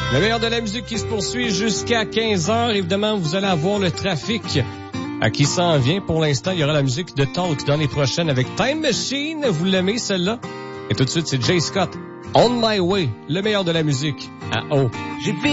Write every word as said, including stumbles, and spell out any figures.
Le meilleur de la musique qui se poursuit jusqu'à quinze heures. Évidemment, vous allez avoir le trafic à qui s'en vient. Pour l'instant, il y aura la musique de Talk dans les prochaines avec Time Machine. Vous l'aimez, celle-là? Et tout de suite, c'est Jay Scott. On My Way, le meilleur de la musique à O. J'ai